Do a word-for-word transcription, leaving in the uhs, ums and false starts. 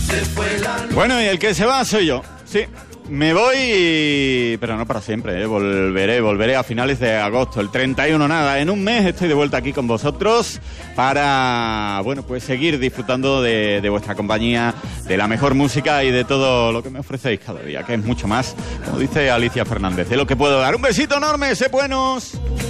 Bueno, y el que se va soy yo, sí. Me voy, pero no para siempre, ¿eh? volveré, volveré a finales de agosto, el treinta y uno, nada, en un mes estoy de vuelta aquí con vosotros para, bueno, pues seguir disfrutando de, de vuestra compañía, de la mejor música y de todo lo que me ofrecéis cada día, que es mucho más, como dice Alicia Fernández, de lo que puedo dar. Un besito enorme, sé buenos.